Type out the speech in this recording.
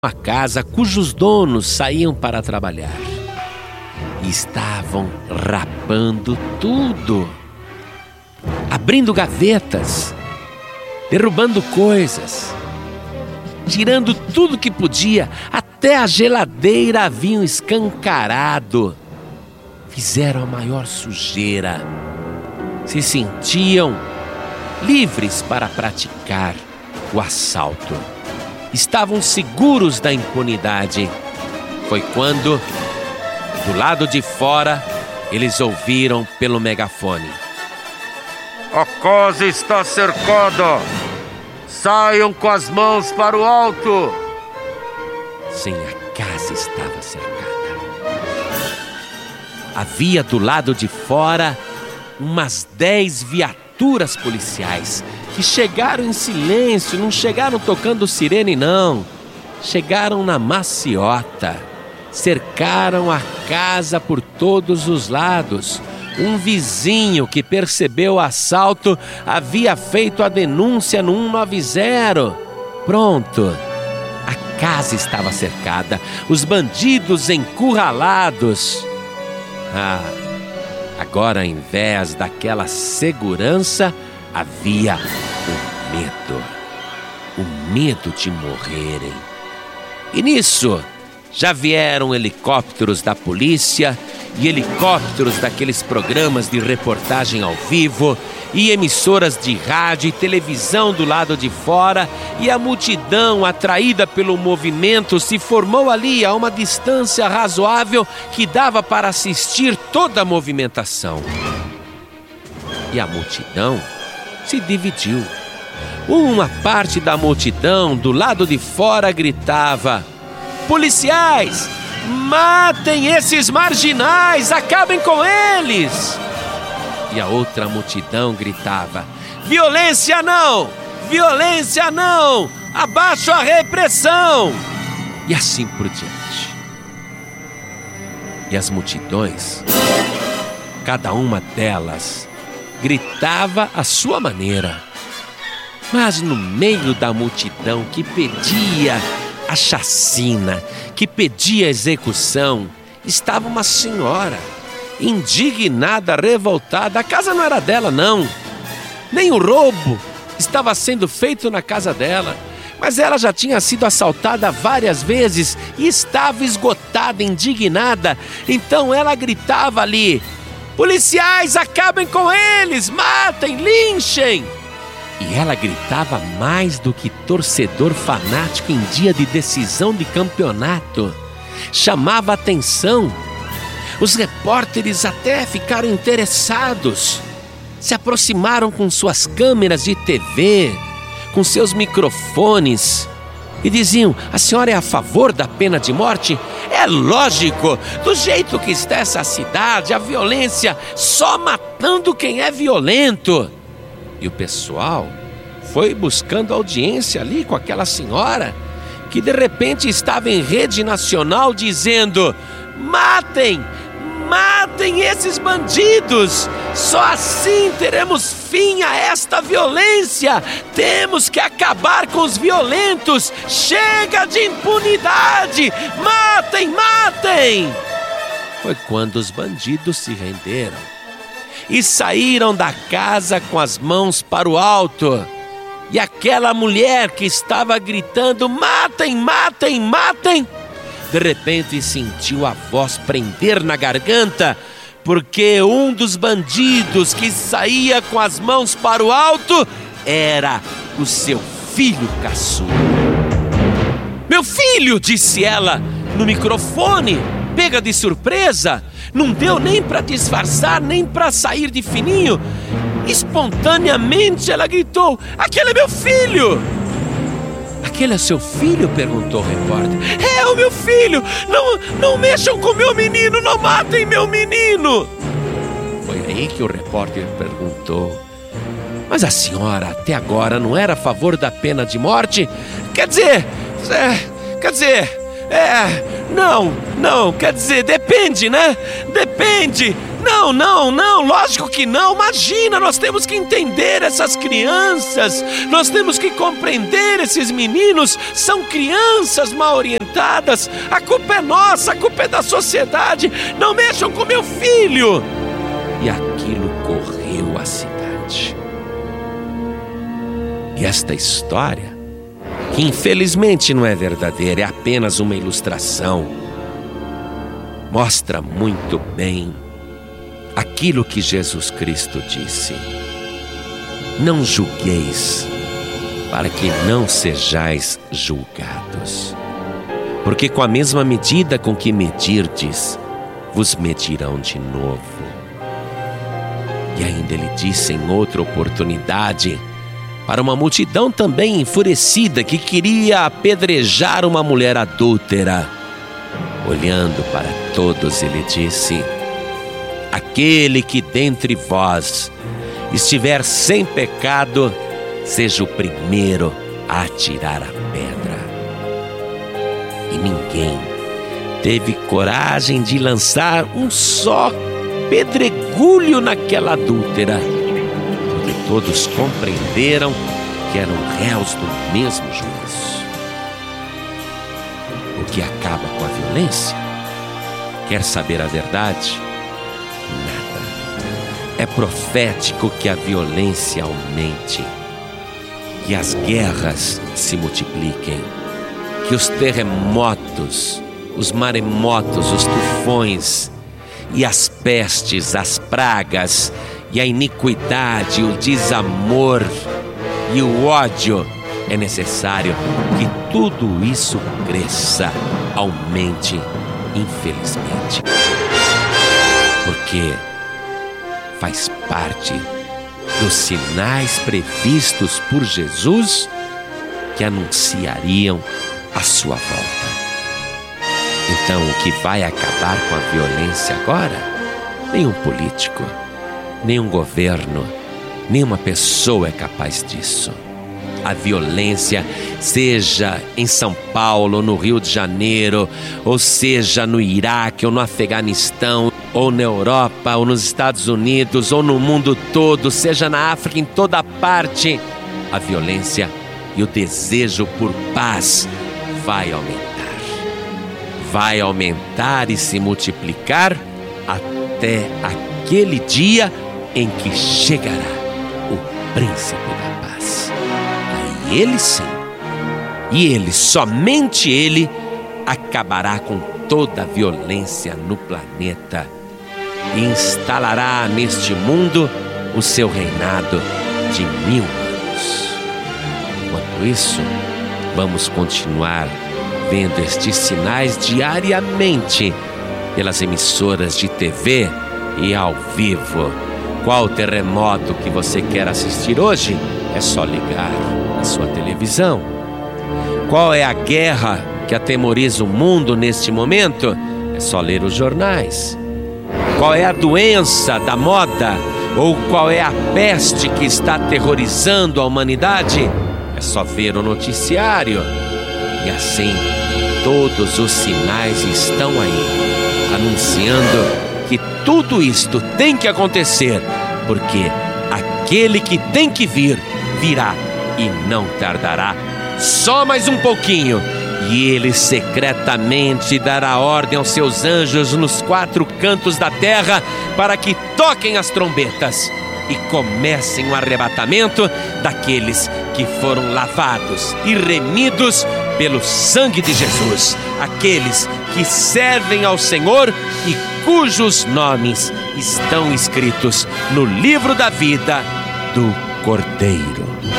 uma casa cujos donos saíam para trabalhar e estavam rapando tudo, abrindo gavetas, derrubando coisas, tirando tudo que podia, até a geladeira haviam escancarado. Fizeram a maior sujeira. Se sentiam livres para praticar o assalto. Estavam seguros da impunidade. Foi quando, do lado de fora, eles ouviram pelo megafone: "A casa está cercada! Saiam com as mãos para o alto!" Sim, a casa estava cercada. Havia do lado de fora umas 10 viaturas policiais que chegaram em silêncio, não chegaram tocando sirene não. Chegaram na maciota, cercaram a casa por todos os lados. Um vizinho que percebeu o assalto havia feito a denúncia no 190. Pronto, a casa estava cercada, os bandidos encurralados. Agora, ao invés daquela segurança, havia o medo de morrerem. E nisso, já vieram helicópteros da polícia e helicópteros daqueles programas de reportagem ao vivo e emissoras de rádio e televisão do lado de fora, e a multidão, atraída pelo movimento, se formou ali a uma distância razoável que dava para assistir toda a movimentação. E a multidão se dividiu. Uma parte da multidão do lado de fora gritava: "Policiais, matem esses marginais, acabem com eles!" E a outra multidão gritava: "Violência não! Violência não! Abaixo a repressão!" E assim por diante. E as multidões, cada uma delas, gritava à sua maneira. Mas no meio da multidão que pedia a chacina, que pedia a execução, estava uma senhora, indignada, revoltada. A casa não era dela, não. Nem o roubo estava sendo feito na casa dela. Mas ela já tinha sido assaltada várias vezes e estava esgotada, indignada. Então ela gritava ali: "Policiais, acabem com eles! Matem, linchem!" E ela gritava mais do que torcedor fanático em dia de decisão de campeonato. Chamava atenção. Os repórteres até ficaram interessados. Se aproximaram com suas câmeras de TV, com seus microfones, e diziam: "A senhora é a favor da pena de morte?" "É lógico, do jeito que está essa cidade, a violência só matando quem é violento." E o pessoal foi buscando audiência ali com aquela senhora, que de repente estava em rede nacional dizendo: "Matem! Matem esses bandidos! Só assim teremos fim a esta violência! Temos que acabar com os violentos! Chega de impunidade! Matem! Matem!" Foi quando os bandidos se renderam e saíram da casa com as mãos para o alto. E aquela mulher que estava gritando: "Matem! Matem! Matem!" de repente sentiu a voz prender na garganta, porque um dos bandidos que saía com as mãos para o alto era o seu filho caçula. "Meu filho!" disse ela no microfone, pega de surpresa. Não deu nem para disfarçar, nem para sair de fininho. Espontaneamente ela gritou: "Aquele é meu filho!" "Aquele é seu filho?" perguntou o repórter. "É o meu filho! Não mexam com meu menino! Não matem meu menino!" Foi aí que o repórter perguntou: "Mas a senhora até agora não era a favor da pena de morte?" Quer dizer, não, quer dizer, depende, né? Depende. Não, lógico que não. Imagina, nós temos que entender essas crianças, nós temos que compreender esses meninos, são crianças mal orientadas, a culpa é nossa, a culpa é da sociedade, não mexam com meu filho. E aquilo correu a cidade. E esta história, que infelizmente não é verdadeira, é apenas uma ilustração, mostra muito bem aquilo que Jesus Cristo disse: não julgueis, para que não sejais julgados, porque com a mesma medida com que medirdes, vos medirão de novo. E ainda ele disse em outra oportunidade, para uma multidão também enfurecida que queria apedrejar uma mulher adúltera, olhando para todos, ele disse: aquele que dentre vós estiver sem pecado, seja o primeiro a atirar a pedra. E ninguém teve coragem de lançar um só pedregulho naquela adúltera, porque todos compreenderam que eram réus do mesmo juízo. O que acaba com a violência? Quer saber a verdade? Nada. É profético que a violência aumente, que as guerras se multipliquem, que os terremotos, os maremotos, os tufões e as pestes, as pragas e a iniquidade, o desamor e o ódio, é necessário que tudo isso cresça, aumente, infelizmente. Porque faz parte dos sinais previstos por Jesus que anunciariam a sua volta. Então, o que vai acabar com a violência agora? Nenhum político, nenhum governo, nenhuma pessoa é capaz disso. A violência, seja em São Paulo, no Rio de Janeiro, ou seja no Iraque, ou no Afeganistão, ou na Europa, ou nos Estados Unidos, ou no mundo todo, seja na África, em toda parte, a violência e o desejo por paz vai aumentar. Vai aumentar e se multiplicar até aquele dia em que chegará o príncipe da paz. Aí ele sim, e ele, somente ele, acabará com toda a violência no planeta e instalará neste mundo o seu reinado de 1000 anos. Enquanto isso, vamos continuar vendo estes sinais diariamente pelas emissoras de TV e ao vivo. Qual terremoto que você quer assistir hoje? É só ligar a sua televisão. Qual é a guerra que atemoriza o mundo neste momento? É só ler os jornais. Qual é a doença da moda? Ou qual é a peste que está aterrorizando a humanidade? É só ver o noticiário. E assim, todos os sinais estão aí, anunciando que tudo isto tem que acontecer, porque aquele que tem que vir, virá e não tardará. Só mais um pouquinho, e ele secretamente dará ordem aos seus anjos nos 4 cantos da terra para que toquem as trombetas e comecem o arrebatamento daqueles que foram lavados e remidos pelo sangue de Jesus, aqueles que servem ao Senhor e cujos nomes estão escritos no livro da vida do Cordeiro.